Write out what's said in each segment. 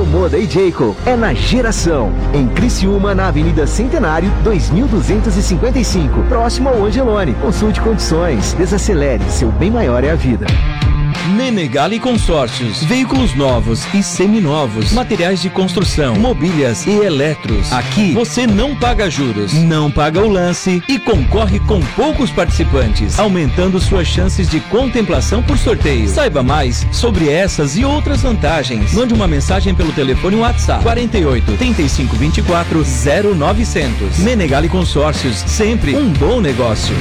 Moda e Jayco é na Geração, em Criciúma, na Avenida Centenário, 2255, próximo ao Angelone. Consulte condições, desacelere, seu bem maior é a vida. Menegali Consórcios, veículos novos e seminovos, materiais de construção, mobílias e eletros. Aqui você não paga juros, não paga o lance e concorre com poucos participantes, aumentando suas chances de contemplação por sorteio. Saiba mais sobre essas e outras vantagens. Mande uma mensagem pelo telefone WhatsApp 48 35 24 0900. Menegali Consórcios, sempre um bom negócio.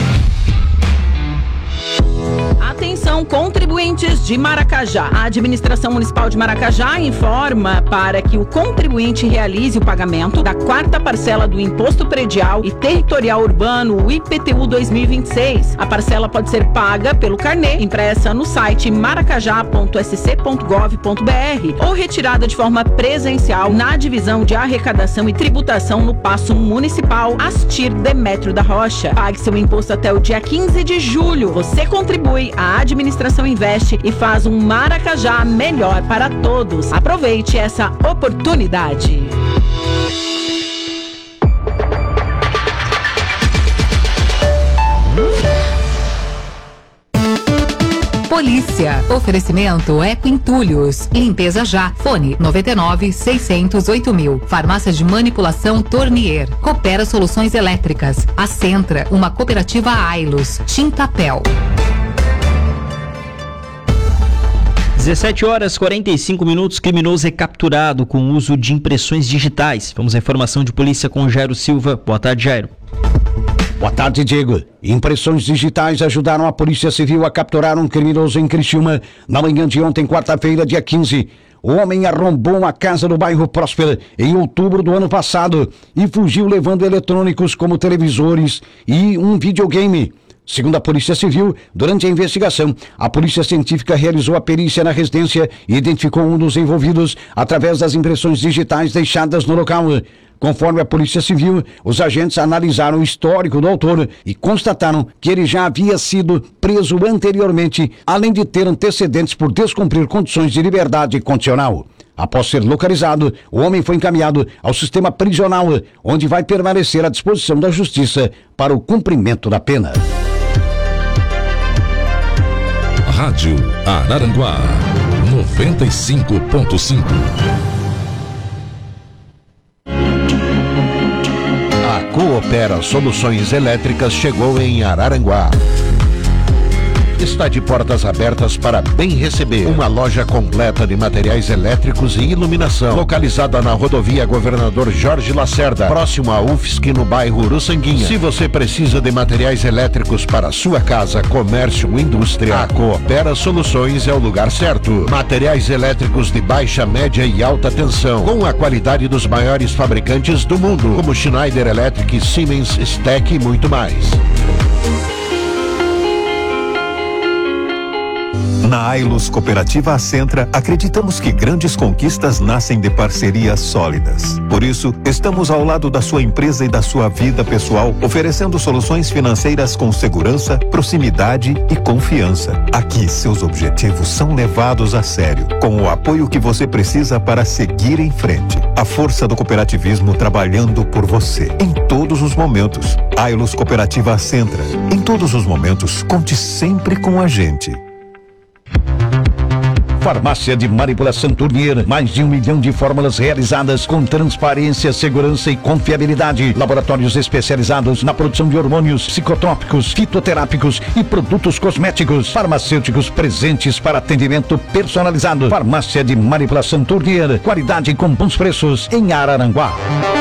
Atenção, contribuintes de Maracajá. A Administração Municipal de Maracajá informa para que o contribuinte realize o pagamento da 4ª parcela do Imposto Predial e Territorial Urbano, o IPTU 2026. A parcela pode ser paga pelo carnê, impressa no site maracajá.sc.gov.br ou retirada de forma presencial na Divisão de Arrecadação e Tributação no Paço Municipal Astir Demétrio da Rocha. Pague seu imposto até o dia 15 de julho. Você contribui, a administração investe e faz um Maracajá melhor para todos. Aproveite essa oportunidade. Polícia. Oferecimento Eco Entulhos. Limpeza já. Fone 99-608.000. Farmácia de Manipulação Tornier. Coopera Soluções Elétricas. A Centra, uma cooperativa Ailos. Tintapel. 17h45. Criminoso é capturado com uso de impressões digitais. Vamos à informação de polícia com Jairo Silva. Boa tarde, Jairo. Boa tarde, Diego. Impressões digitais ajudaram a Polícia Civil a capturar um criminoso em Criciúma na manhã de ontem, quarta-feira, dia 15. O homem arrombou uma casa no bairro Próspera em outubro do ano passado e fugiu levando eletrônicos como televisores e um videogame. Segundo a Polícia Civil, durante a investigação, a Polícia Científica realizou a perícia na residência e identificou um dos envolvidos através das impressões digitais deixadas no local. Conforme a Polícia Civil, os agentes analisaram o histórico do autor e constataram que ele já havia sido preso anteriormente, além de ter antecedentes por descumprir condições de liberdade condicional. Após ser localizado, o homem foi encaminhado ao sistema prisional, onde vai permanecer à disposição da Justiça para o cumprimento da pena. Rádio Araranguá 95.5. A Coopera Soluções Elétricas chegou em Araranguá. Está de portas abertas para bem receber. Uma loja completa de materiais elétricos e iluminação, localizada na rodovia Governador Jorge Lacerda, próximo à UFSC, no bairro Uruçanguinha. Se você precisa de materiais elétricos para sua casa, comércio ou indústria, a Coopera Soluções é o lugar certo. Materiais elétricos de baixa, média e alta tensão, com a qualidade dos maiores fabricantes do mundo, como Schneider Electric, Siemens, STEC e muito mais. Na Ailos Cooperativa Acentra, acreditamos que grandes conquistas nascem de parcerias sólidas. Por isso, estamos ao lado da sua empresa e da sua vida pessoal, oferecendo soluções financeiras com segurança, proximidade e confiança. Aqui, seus objetivos são levados a sério, com o apoio que você precisa para seguir em frente. A força do cooperativismo trabalhando por você, em todos os momentos. Ailos Cooperativa Acentra. Em todos os momentos, conte sempre com a gente. Farmácia de Manipulação Tornier, mais de 1 milhão de fórmulas realizadas com transparência, segurança e confiabilidade. Laboratórios especializados na produção de hormônios, psicotrópicos, fitoterápicos e produtos cosméticos. Farmacêuticos presentes para atendimento personalizado. Farmácia de Manipulação Tornier, qualidade com bons preços em Araranguá.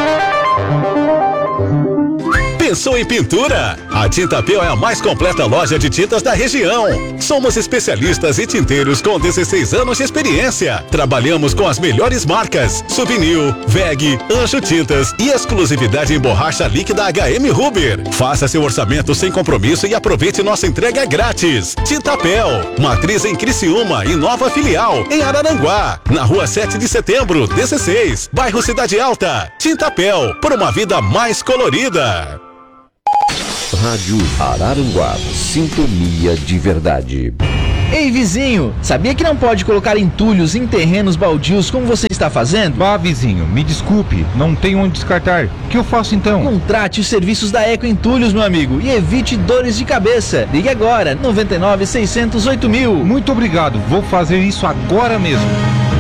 Pensou em pintura? A Tintapel é a mais completa loja de tintas da região. Somos especialistas e tinteiros com 16 anos de experiência. Trabalhamos com as melhores marcas: Souvenir, VEG, Anjo Tintas e exclusividade em borracha líquida HM Ruber. Faça seu orçamento sem compromisso e aproveite nossa entrega grátis. Tintapel, matriz em Criciúma e nova filial em Araranguá, na rua 7 de setembro, 16, bairro Cidade Alta. Tintapel, por uma vida mais colorida. Rádio Araranguá, sintonia de verdade. Ei, vizinho, sabia que não pode colocar entulhos em terrenos baldios como você está fazendo? Bah, vizinho, me desculpe, não tenho onde descartar. O que eu faço então? Contrate os serviços da Eco Entulhos, meu amigo, e evite dores de cabeça. Ligue agora, 99 608 mil. Muito obrigado, vou fazer isso agora mesmo.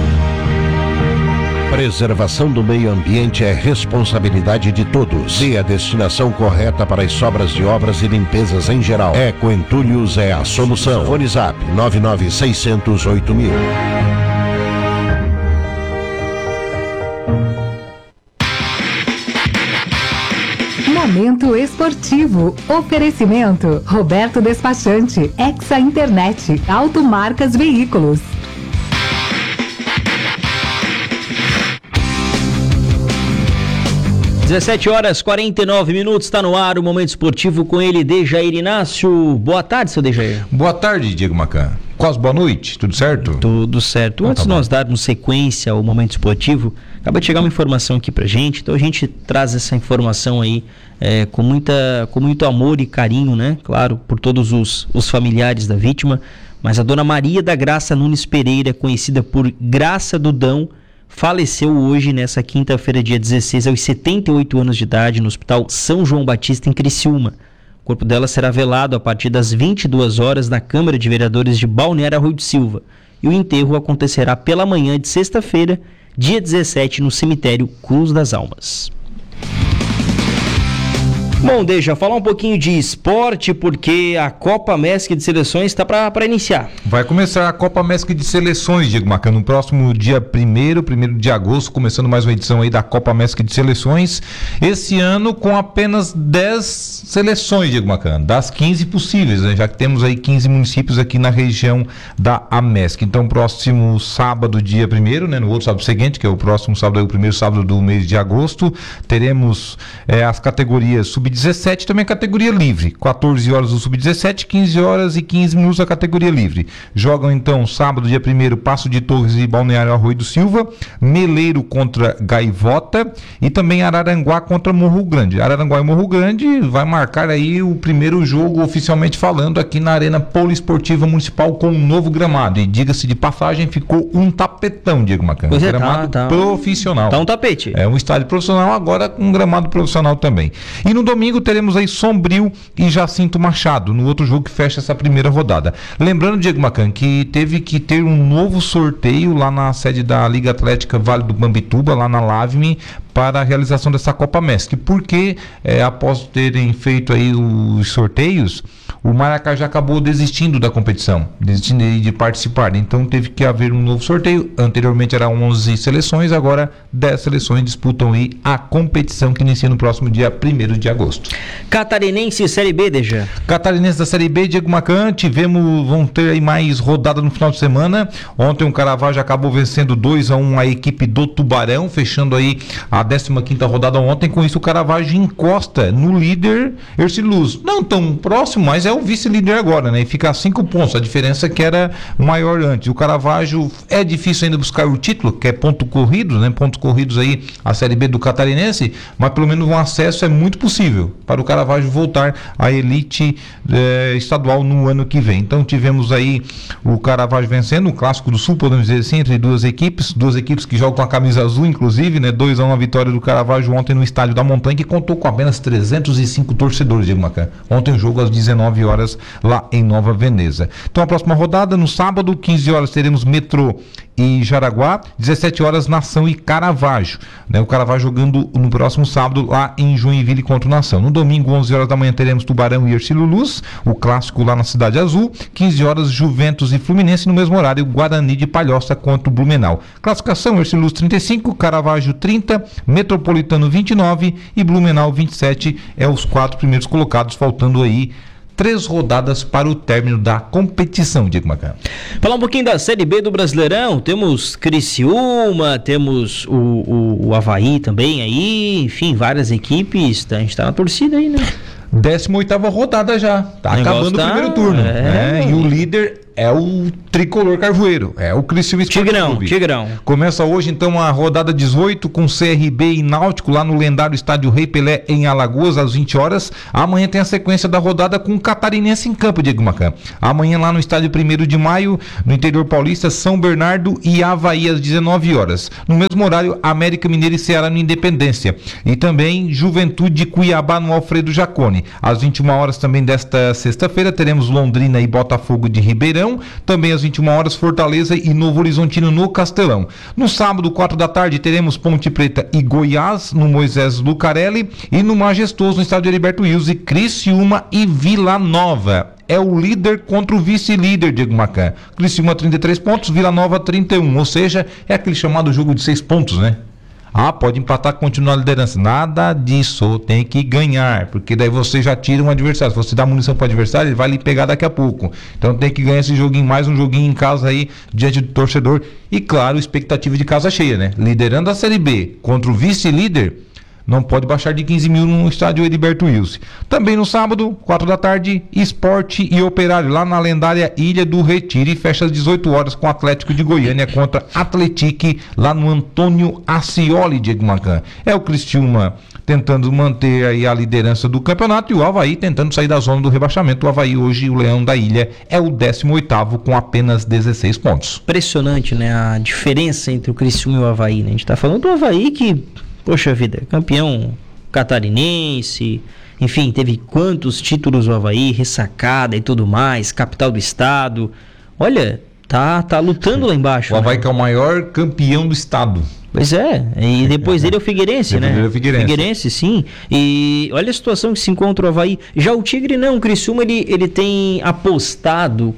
Preservação do meio ambiente é responsabilidade de todos. Dê a destinação correta para as sobras de obras e limpezas em geral. Eco Entulhos é a solução. Fone Zap 99 608 mil. Momento esportivo. Oferecimento. Roberto Despachante. Exa Internet. Automarcas Veículos. 17h49, está no ar o Momento Esportivo com ele, Dejair Inácio. Boa tarde, seu Dejair. Boa tarde, Diego Macan. Quase boa noite, tudo certo? Tudo certo. Antes de nós darmos sequência ao Momento Esportivo, acaba de chegar uma informação aqui pra gente, então a gente traz essa informação aí com muito amor e carinho, né? Claro, por todos os familiares da vítima, mas a dona Maria da Graça Nunes Pereira, conhecida por Graça Dudão, faleceu hoje, nessa quinta-feira, dia 16, aos 78 anos de idade, no Hospital São João Batista, em Criciúma. O corpo dela será velado a partir das 22 horas na Câmara de Vereadores de Balneário Arroio do Silva. E o enterro acontecerá pela manhã de sexta-feira, dia 17, no cemitério Cruz das Almas. Bom, deixa eu falar um pouquinho de esporte, porque a Copa MESC de Seleções está para iniciar. Vai começar a Copa MESC de Seleções, Diego Macan, no próximo dia 1º de agosto, começando mais uma edição aí da Copa MESC de Seleções. Esse ano com apenas 10 seleções, Diego Macan, das 15 possíveis, né? Já que temos aí 15 municípios aqui na região da AMESC. Então, próximo sábado, dia 1º, né? No outro sábado seguinte, que é o próximo sábado, é o primeiro sábado do mês de agosto, teremos as categorias Sub-17, também a categoria livre, 14 horas o Sub-17, 15 horas e 15 minutos a categoria livre. Jogam então sábado, dia 1º, Passo de Torres e Balneário Arroio do Silva, Meleiro contra Gaivota e também Araranguá contra Morro Grande. Araranguá e Morro Grande vai marcar aí o primeiro jogo oficialmente falando aqui na Arena Poliesportiva Municipal com um novo gramado. E diga-se de passagem, ficou um tapetão, Diego Macan. Pois é, gramado profissional. Tá um tapete. É um estádio profissional, agora com um gramado profissional também. E no domingo teremos aí Sombrio e Jacinto Machado, no outro jogo que fecha essa primeira rodada. Lembrando, Diego Macan, que teve que ter um novo sorteio lá na sede da Liga Atlética Vale do Bambituba, lá na Lavme, para a realização dessa Copa MESC, porque após terem feito aí os sorteios, o Maracajá acabou desistindo da competição, desistindo de participar, então teve que haver um novo sorteio. Anteriormente eram 11 seleções, agora 10 seleções disputam aí a competição que inicia no próximo dia 1º de agosto. Catarinense Série B, Deja. Catarinense da Série B, Diego Macan, vão ter aí mais rodada no final de semana. Ontem o Caravaggio acabou vencendo 2-1 a equipe do Tubarão, fechando aí a 15ª rodada ontem. Com isso o Caravaggio encosta no líder Erciluz, não tão próximo, mas é o vice-líder agora, né? E fica a 5 pontos, a diferença que era maior antes. O Caravaggio é difícil ainda buscar o título, que é ponto corrido, né? Pontos corridos aí a Série B do Catarinense, mas pelo menos um acesso é muito possível para o Caravaggio voltar à elite estadual no ano que vem. Então tivemos aí o Caravaggio vencendo o Clássico do Sul, podemos dizer assim, entre duas equipes que jogam com a camisa azul, inclusive, né? 2-1 a vitória do Caravaggio ontem no Estádio da Montanha, que contou com apenas 305 torcedores, Diego Macan. Ontem o jogo às 19 horas lá em Nova Veneza. Então a próxima rodada, no sábado, 15 horas, teremos Metrô e Jaraguá, 17 horas Nação e Caravaggio, né? O Caravaggio jogando no próximo sábado lá em Joinville contra o Nação. No domingo, 11 horas da manhã, teremos Tubarão e Ercílio Luz, o clássico lá na Cidade Azul. 15 horas Juventus e Fluminense, no mesmo horário Guarani de Palhoça contra o Blumenau. Classificação: Ercílio Luz 35, Caravaggio 30, Metropolitano 29 e Blumenau 27, os 4 primeiros colocados, faltando aí 3 rodadas para o término da competição, Diego Macan. Falar um pouquinho da Série B do Brasileirão, temos Criciúma, temos o Avaí também aí, enfim, várias equipes, a gente tá na torcida aí, né? 18ª rodada já, tá acabando o primeiro turno, né? E o líder é o tricolor carvoeiro, é o Criciúma Esporte Clube. Tigrão. Começa hoje então a rodada 18 com CRB e Náutico lá no lendário estádio Rei Pelé em Alagoas às 20 horas. Amanhã tem a sequência da rodada com o Catarinense em campo, Diego Macan. Amanhã lá no estádio 1º de Maio, no interior paulista, São Bernardo e Avaí às 19 horas. No mesmo horário, América Mineiro e Ceará no Independência. E também Juventude de Cuiabá no Alfredo Jaconi. Às 21 horas também desta sexta-feira teremos Londrina e Botafogo de Ribeirão. Também às 21 horas Fortaleza e Novo Horizontino no Castelão. No sábado, 4 da tarde, teremos Ponte Preta e Goiás no Moisés Lucarelli. E no Majestoso, no estádio Heriberto Wilson, Criciúma e Vila Nova. É o líder contra o vice-líder, Diego Macan. Criciúma 33 pontos, Vila Nova 31. Ou seja, é aquele chamado jogo de 6 pontos, né? Pode empatar, continuar a liderança. Nada disso, tem que ganhar, porque daí você já tira um adversário. Se você dá munição para o adversário, ele vai lhe pegar daqui a pouco. Então tem que ganhar esse joguinho, mais um joguinho em casa aí, diante do torcedor. E claro, expectativa de casa cheia, né? Liderando a Série B contra o vice-líder, não pode baixar de 15 mil no estádio Heriberto Wilson. Também no sábado, 4 da tarde, Sport e Operário, lá na lendária Ilha do Retiro. E fecha às 18 horas com o Atlético de Goiânia contra Atletique, lá no Antônio Ascioli, Diego Macan. É o Criciúma tentando manter aí a liderança do campeonato e o Avaí tentando sair da zona do rebaixamento. O Avaí hoje, o Leão da Ilha, é o 18º com apenas 16 pontos. Impressionante, né? A diferença entre o Criciúma e o Avaí, né? A gente tá falando do Avaí que... Poxa vida, campeão catarinense, enfim, teve quantos títulos o Avaí, ressacada e tudo mais, capital do estado. Olha, tá lutando lá embaixo. O Avaí que é o maior campeão do estado. Pois é, e depois dele é o Figueirense, né? É o Figueirense, sim. E olha a situação que se encontra o Avaí. Já o Tigre não, o Criciúma ele tem apostado,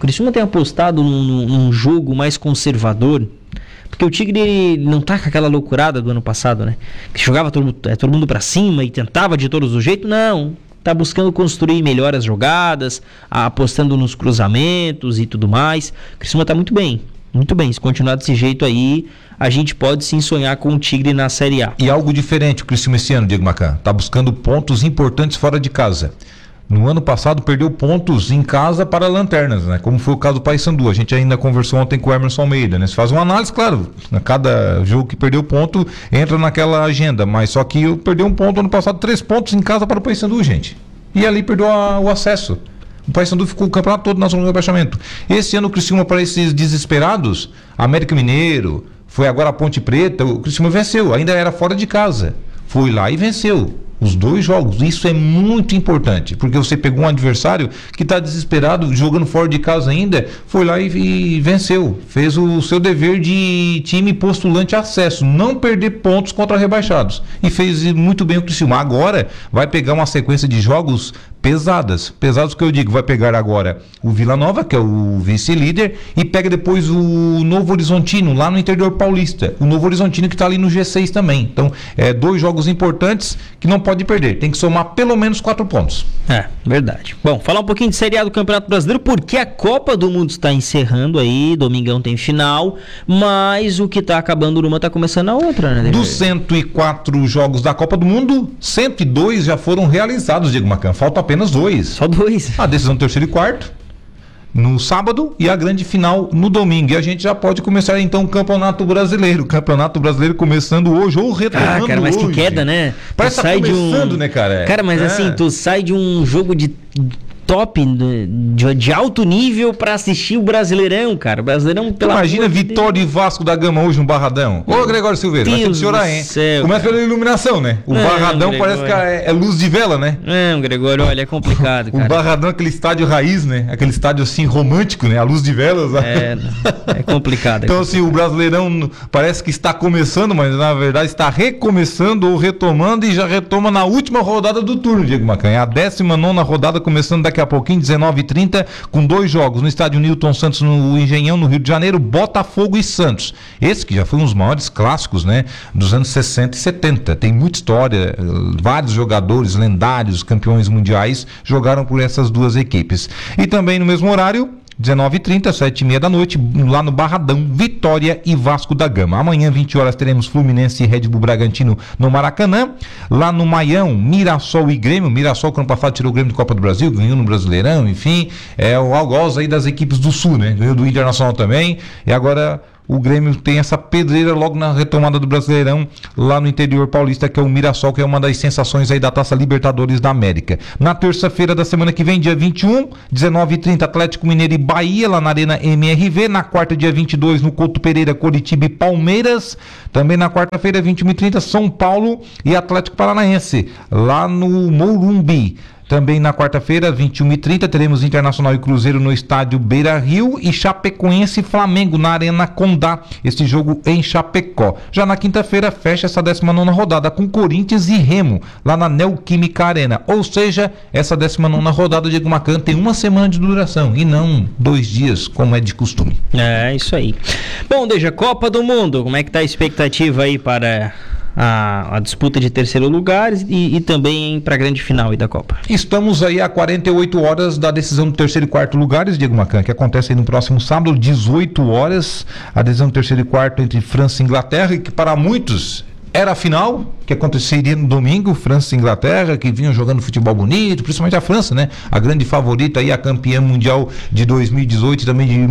num jogo mais conservador. Porque o Tigre não tá com aquela loucurada do ano passado, né? Que jogava todo mundo pra cima e tentava de todos os jeitos. Não, tá buscando construir melhor as jogadas, apostando nos cruzamentos e tudo mais. O Criciúma tá muito bem. Se continuar desse jeito aí, a gente pode sim sonhar com o Tigre na Série A. E algo diferente o Criciúma esse ano, Diego Macan. Tá buscando pontos importantes fora de casa. No ano passado perdeu pontos em casa para lanternas, né? Como foi o caso do Paysandu. A gente ainda conversou ontem com o Emerson Almeida, né? Se faz uma análise, claro, cada jogo que perdeu ponto entra naquela agenda, mas só que perdeu um ponto ano passado, 3 pontos em casa para o Paysandu, gente. E ali perdeu o acesso. O Paysandu ficou o campeonato todo na zona de rebaixamento. Esse ano o Criciúma, para esses desesperados, América Mineiro, foi agora a Ponte Preta, o Criciúma venceu, ainda era fora de casa. Foi lá e venceu os 2 jogos. Isso é muito importante, porque você pegou um adversário que está desesperado, jogando fora de casa ainda, foi lá e venceu, fez o seu dever de time postulante a acesso, não perder pontos contra rebaixados, e fez muito bem o Criciúma. Agora vai pegar uma sequência de jogos pesados que eu digo, vai pegar agora o Vila Nova, que é o vice-líder, e pega depois o Novo Horizontino, lá no interior paulista, o Novo Horizontino que está ali no G6 também. Então, 2 jogos importantes que não pode perder, tem que somar pelo menos 4 pontos. Verdade. Bom, falar um pouquinho de Série A do Campeonato Brasileiro, porque a Copa do Mundo está encerrando aí, domingão tem final, mas o que está acabando numa está começando a outra, né? Dos 104 jogos da Copa do Mundo, 102 já foram realizados, Diego Macan. Falta apenas 2. Só 2. A decisão do 3º e 4º no sábado e a grande final no domingo. E a gente já pode começar então o Campeonato Brasileiro. O Campeonato Brasileiro começando hoje ou retornando cara, mas hoje. Que queda, né? Parece que tá começando, né, cara? Cara, mas assim, tu sai de um jogo de top, de alto nível pra assistir o Brasileirão, cara. O Brasileirão, imagina Vitória e Vasco da Gama hoje no Barradão. Ô, Gregório Silveira, vai ter que chorar, hein? Começa pela iluminação, né? O Barradão parece que é luz de vela, né? Não, Gregório, olha, é complicado, cara. O Barradão é aquele estádio raiz, né? Aquele estádio assim romântico, né? A luz de velas. É complicado. Então, assim, o Brasileirão parece que está começando, mas na verdade está recomeçando ou retomando, e já retoma na última rodada do turno, Diego Macan. É a 19ª rodada, começando daqui a pouquinho, 19h30, com 2 jogos no estádio Newton Santos, no Engenhão, no Rio de Janeiro, Botafogo e Santos. Esse que já foi um dos maiores clássicos, né, dos anos 60 e 70. Tem muita história, vários jogadores lendários, campeões mundiais, jogaram por essas 2 equipes. E também no mesmo horário, 19h30, 7h30 da noite, lá no Barradão, Vitória e Vasco da Gama. Amanhã, 20 horas, teremos Fluminense e Red Bull Bragantino no Maracanã. Lá no Maião, Mirassol e Grêmio. Mirassol, que ano passado tirou o Grêmio de Copa do Brasil, ganhou no Brasileirão, enfim. É o algoz aí das equipes do Sul, né? Ganhou do Internacional também. E agora o Grêmio tem essa pedreira logo na retomada do Brasileirão, lá no interior paulista, que é o Mirassol, que é uma das sensações aí da Taça Libertadores da América. Na terça-feira da semana que vem, dia 21, 19h30, Atlético Mineiro e Bahia, lá na Arena MRV. Na quarta, dia 22, no Couto Pereira, Coritiba e Palmeiras. Também na quarta-feira, 21h30, São Paulo e Atlético Paranaense, lá no Morumbi. Também na quarta-feira, 21h30, teremos Internacional e Cruzeiro no estádio Beira-Rio e Chapecoense e Flamengo na Arena Condá, este jogo em Chapecó. Já na quinta-feira, fecha essa 19ª rodada com Corinthians e Remo, lá na Neoquímica Arena. Ou seja, essa 19ª rodada, Diego Macan, tem uma semana de duração e não 2 dias, como é de costume. É, isso aí. Bom, Deja, Copa do Mundo, como é que tá a expectativa aí para a disputa de terceiro lugar e também para a grande final aí da Copa? Estamos aí a 48 horas da decisão do terceiro e quarto lugares, Diego Macan, que acontece aí no próximo sábado, 18 horas, a decisão do terceiro e quarto entre França e Inglaterra, que para muitos era a final, que aconteceria no domingo, França e Inglaterra, que vinham jogando futebol bonito, principalmente a França, né? A grande favorita aí, a campeã mundial de 2018 e também de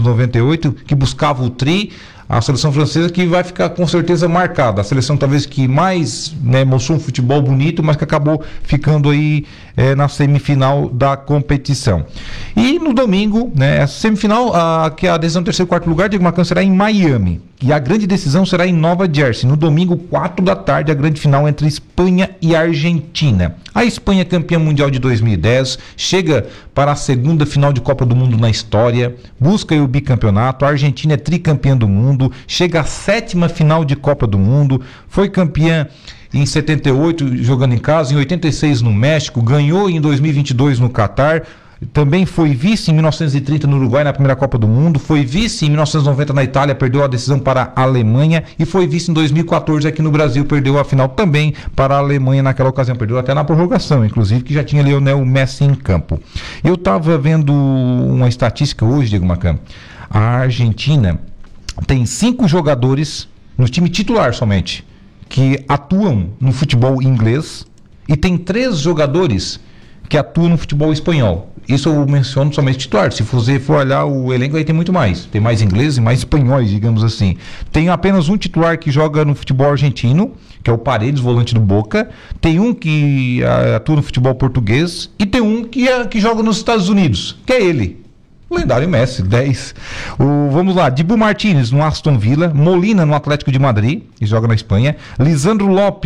1998, que buscava o tri. A seleção francesa que vai ficar com certeza marcada. A seleção talvez que mais, né, mostrou um futebol bonito, mas que acabou ficando aí na semifinal da competição. E no domingo, né, essa semifinal, que a decisão do terceiro e quarto lugar, Diego Macan, será em Miami. E a grande decisão será em Nova Jersey. No domingo, 4 da tarde, a grande final entre Espanha e Argentina. A Espanha, campeã mundial de 2010, chega para a segunda final de Copa do Mundo na história, busca aí o bicampeonato. A Argentina é tricampeã do mundo, chega à 7ª final de Copa do Mundo, foi campeã em 78 jogando em casa, em 86 no México, ganhou em 2022 no Catar. Também foi vice em 1930 no Uruguai na primeira Copa do Mundo, foi vice em 1990 na Itália, perdeu a decisão para a Alemanha, e foi vice em 2014 aqui no Brasil, perdeu a final também para a Alemanha naquela ocasião, perdeu até na prorrogação, inclusive, que já tinha Lionel Messi em campo. Eu estava vendo uma estatística hoje, Diego Macan. A Argentina tem 5 jogadores no time titular somente que atuam no futebol inglês e tem 3 jogadores que atuam no futebol espanhol. Isso eu menciono somente titular. Se você for olhar o elenco, aí tem muito mais. Tem mais ingleses e mais espanhóis, digamos assim. Tem apenas um titular que joga no futebol argentino, que é o Paredes, volante do Boca. Tem um que atua no futebol português. E tem um que joga nos Estados Unidos, que é ele. O lendário Messi, 10. Vamos lá, Dibu Martínez no Aston Villa, Molina no Atlético de Madrid, que joga na Espanha, Lisandro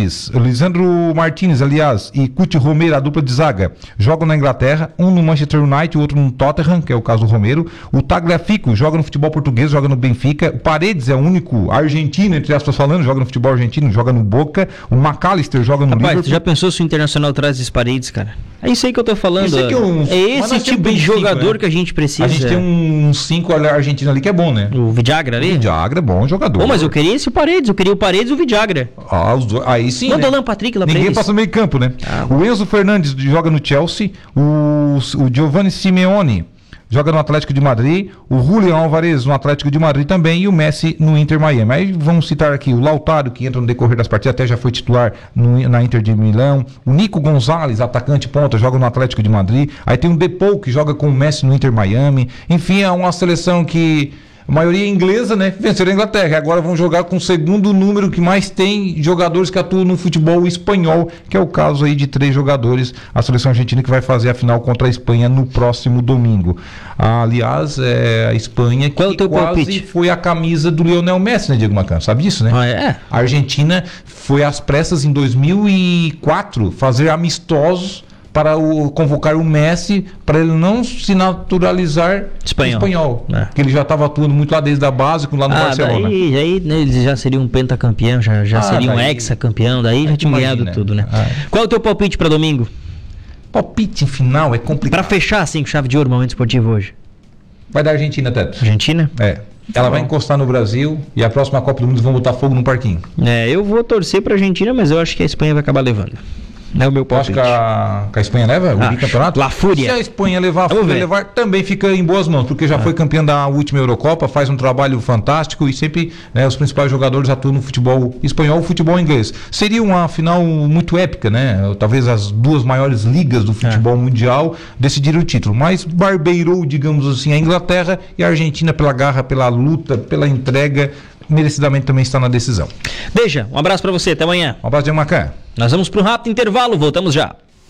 Martínez, aliás, e Cuti Romero, a dupla de zaga, jogam na Inglaterra, um no Manchester United, o outro no Tottenham, que é o caso do Romero. O Tagliafico joga no futebol português, joga no Benfica. O Paredes é o único argentino, entre aspas falando, joga no futebol argentino, joga no Boca. O McAllister joga no Liverpool. Tu já pensou se o Internacional traz esses Paredes, cara? É isso aí que eu tô falando. É esse tipo de jogador, né, que a gente precisa. A gente tem um 5 argentino ali que é bom, né? O Vidagra ali? O Vidagra é bom jogador. Mas eu queria esse Paredes, eu queria o Paredes e o Vidagra. Aí sim, não, né? Alan Patrick lá pra Ninguém eles. passa no meio campo, né? O Enzo Fernandes joga no Chelsea, o Giovanni Simeone joga no Atlético de Madrid, o Julián Álvarez no Atlético de Madrid também e o Messi no Inter Miami. Aí vamos citar aqui o Lautaro, que entra no decorrer das partidas, até já foi titular na Inter de Milão. O Nico Gonzalez, atacante ponta, joga no Atlético de Madrid. Aí tem o Depou, que joga com o Messi no Inter Miami. Enfim, é uma seleção que a maioria é inglesa, né? Venceram a Inglaterra. Agora vão jogar com o segundo número que mais tem jogadores que atuam no futebol espanhol, que é o caso aí de 3 jogadores. A seleção argentina que vai fazer a final contra a Espanha no próximo domingo. Aliás, a Espanha que quase palpite? Foi a camisa do Lionel Messi, né, Diego Macan? Sabe disso, né? A Argentina foi às pressas em 2004 fazer amistosos para convocar o Messi, para ele não se naturalizar espanhol. Porque ele já estava atuando muito lá desde a base, lá no Barcelona. Daí ele já seria um pentacampeão, já seria um hexacampeão, daí já tinha ganhado tudo, né? Qual é o teu palpite para domingo? Palpite final é complicado. Para fechar assim com chave de ouro o momento esportivo hoje. Vai dar Argentina, Teto. Argentina? Ela vai encostar no Brasil e a próxima Copa do Mundo vão botar fogo no parquinho. Eu vou torcer para a Argentina, mas eu acho que a Espanha vai acabar levando. Não é o meu palpite. Acho que a Espanha leva o bicampeonato? La Fúria. Se a Espanha levar, também fica em boas mãos, porque já foi campeã da última Eurocopa, faz um trabalho fantástico e sempre, né, os principais jogadores atuam no futebol espanhol, futebol inglês. Seria uma final muito épica, né? Talvez as duas maiores ligas do futebol mundial decidiram o título, mas barbeirou, digamos assim, a Inglaterra, e a Argentina, pela garra, pela luta, pela entrega, merecidamente também está na decisão. Beija, um abraço pra você, até amanhã. Um abraço de Macan. Nós vamos para um rápido intervalo, voltamos já.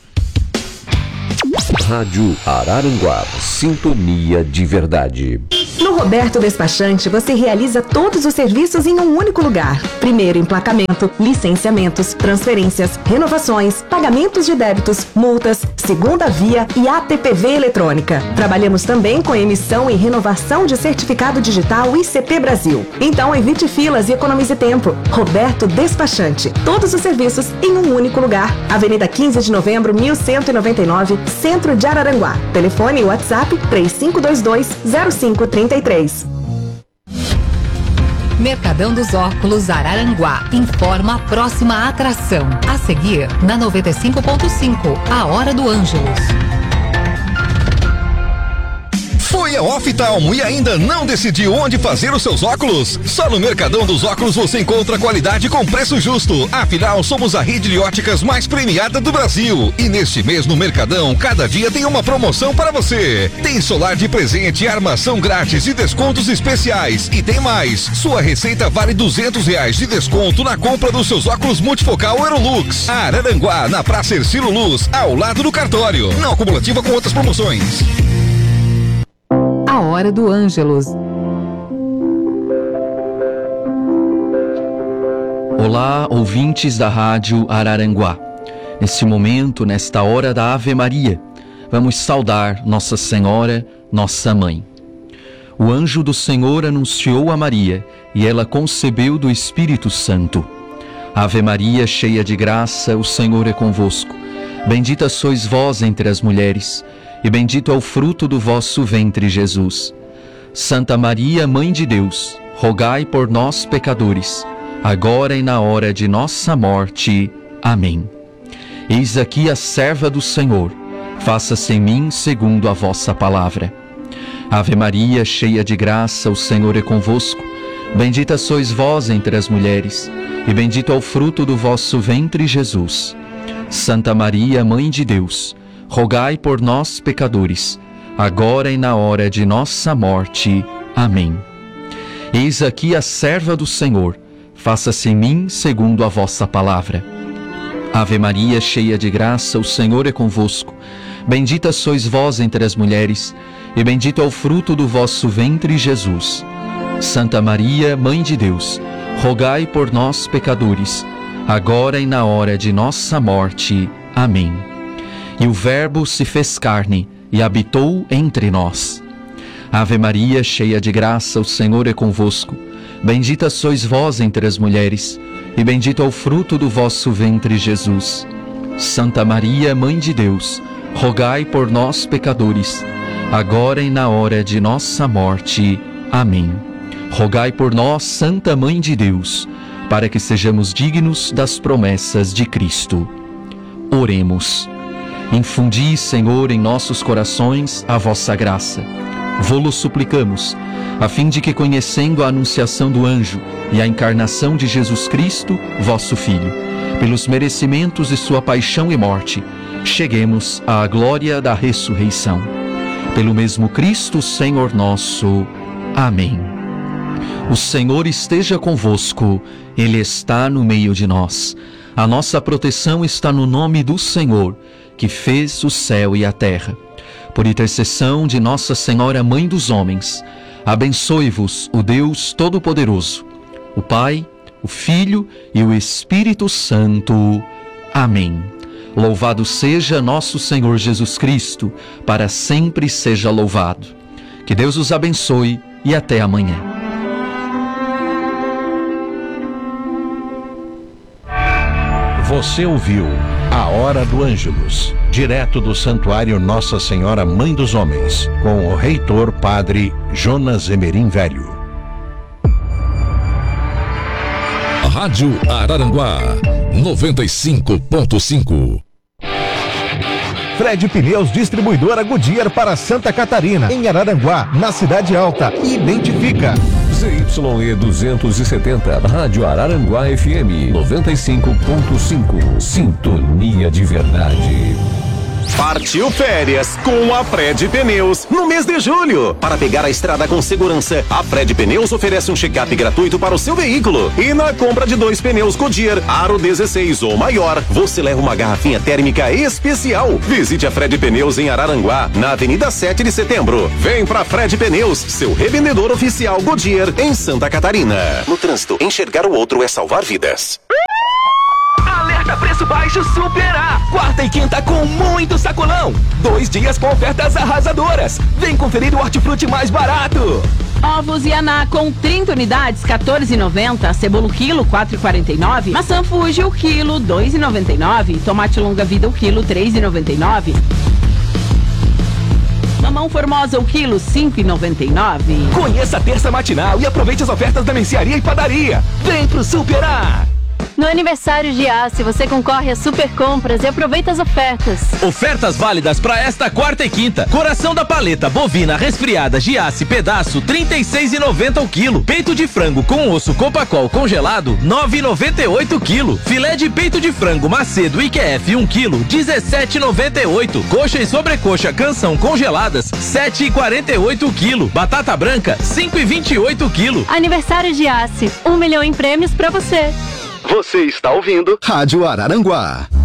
Rádio Araranguá, sintonia de verdade. No Roberto Despachante, você realiza todos os serviços em um único lugar. Primeiro, emplacamento, licenciamentos, transferências, renovações, pagamentos de débitos, multas, segunda via e ATPV eletrônica. Trabalhamos também com emissão e renovação de certificado digital ICP Brasil. Então, evite filas e economize tempo. Roberto Despachante. Todos os serviços em um único lugar. Avenida 15 de Novembro, 1199, Centro de Araranguá. Telefone e WhatsApp 3522-0533. Mercadão dos Óculos Araranguá informa a próxima atração. A seguir, na 95.5, a Hora do Ângelus. Foi a Oftalmo e ainda não decidiu onde fazer os seus óculos? Só no Mercadão dos Óculos você encontra qualidade com preço justo. Afinal, somos a rede de óticas mais premiada do Brasil. E neste mês no Mercadão, cada dia tem uma promoção para você. Tem solar de presente, armação grátis e descontos especiais. E tem mais, sua receita vale R$200 de desconto na compra dos seus óculos multifocal Aerolux. Araranguá, na Praça Ercílio Luz, ao lado do cartório. Não acumulativa com outras promoções. A Hora do Ângelus. Olá, ouvintes da Rádio Araranguá. Neste momento, nesta hora da Ave Maria, vamos saudar Nossa Senhora, nossa Mãe. O anjo do Senhor anunciou a Maria e ela concebeu do Espírito Santo. Ave Maria, cheia de graça, o Senhor é convosco. Bendita sois vós entre as mulheres, e bendito é o fruto do vosso ventre, Jesus. Santa Maria, Mãe de Deus, rogai por nós, pecadores, agora e na hora de nossa morte. Amém. Eis aqui a serva do Senhor, faça-se em mim segundo a vossa palavra. Ave Maria, cheia de graça, o Senhor é convosco. Bendita sois vós entre as mulheres, e bendito é o fruto do vosso ventre, Jesus. Santa Maria, Mãe de Deus, rogai por nós, pecadores, agora e na hora de nossa morte. Amém. Eis aqui a serva do Senhor, faça-se em mim segundo a vossa palavra. Ave Maria, cheia de graça, o Senhor é convosco. Bendita sois vós entre as mulheres, e bendito é o fruto do vosso ventre, Jesus. Santa Maria, Mãe de Deus, rogai por nós, pecadores, agora e na hora de nossa morte. Amém. E o Verbo se fez carne e habitou entre nós. Ave Maria, cheia de graça, o Senhor é convosco. Bendita sois vós entre as mulheres, e bendito é o fruto do vosso ventre, Jesus. Santa Maria, Mãe de Deus, rogai por nós, pecadores, agora e na hora de nossa morte. Amém. Rogai por nós, Santa Mãe de Deus, para que sejamos dignos das promessas de Cristo. Oremos. Infundi, Senhor, em nossos corações a vossa graça. Vô-lo suplicamos, a fim de que, conhecendo a anunciação do anjo e a encarnação de Jesus Cristo, vosso Filho, pelos merecimentos de sua paixão e morte, cheguemos à glória da ressurreição. Pelo mesmo Cristo, Senhor nosso. Amém. O Senhor esteja convosco, Ele está no meio de nós. A nossa proteção está no nome do Senhor, que fez o céu e a terra. Por intercessão de Nossa Senhora, Mãe dos homens, abençoe-vos o Deus Todo-Poderoso, o Pai, o Filho e o Espírito Santo. Amém. Louvado seja nosso Senhor Jesus Cristo, para sempre seja louvado. Que Deus os abençoe e até amanhã. Você ouviu A Hora do Ângelus, direto do Santuário Nossa Senhora Mãe dos Homens, com o reitor Padre Jonas Emerim Velho. Rádio Araranguá 95.5 Fred Pneus Distribuidora Goodyear para Santa Catarina, em Araranguá, na Cidade Alta. Identifica. ZYE 270, Rádio Araranguá FM 95.5. Sintonia de verdade. Partiu férias com a Fred Pneus no mês de julho. Para pegar a estrada com segurança, a Fred Pneus oferece um check-up gratuito para o seu veículo. E na compra de 2 pneus Goodyear Aro 16 ou maior, você leva uma garrafinha térmica especial. Visite a Fred Pneus em Araranguá, na Avenida 7 de Setembro. Vem pra Fred Pneus, seu revendedor oficial Goodyear em Santa Catarina. No trânsito, enxergar o outro é salvar vidas. Alerta preço baixo Super A. Quarta e quinta com muito sacolão. 2 dias com ofertas arrasadoras. Vem conferir o hortifruti mais barato. Ovos Yaná com 30 unidades, R$14,90. Cebola o quilo, R$4,49. Maçã Fuji o quilo, R$2,99. Tomate longa vida o quilo, R$3,99. Mamão Formosa o quilo, R$5,99. Conheça a terça matinal e aproveite as ofertas da mercearia e padaria. Vem pro Super A. No aniversário de Giasse, você concorre a super compras e aproveita as ofertas. Ofertas válidas para esta quarta e quinta. Coração da paleta bovina resfriada Giasse pedaço, R$36,90 o quilo. Peito de frango com osso Copacol congelado, R$9,98 o quilo. Filé de peito de frango Macedo IQF 1 quilo, R$17,98. Coxa e sobrecoxa Canção congeladas, R$7,48 o quilo. Batata branca, R$5,28 o quilo. Aniversário de Giasse, 1 milhão em prêmios para você. Você está ouvindo Rádio Araranguá.